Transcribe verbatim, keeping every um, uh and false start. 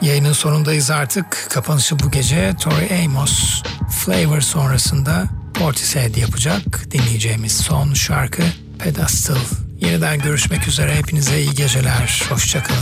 Yayının sonundayız artık. Kapanışı bu gece Tori Amos, Flavor sonrasında Portishead yapacak. Dinleyeceğimiz son şarkı Pedestal. Yeniden görüşmek üzere. Hepinize iyi geceler. Hoşçakalın.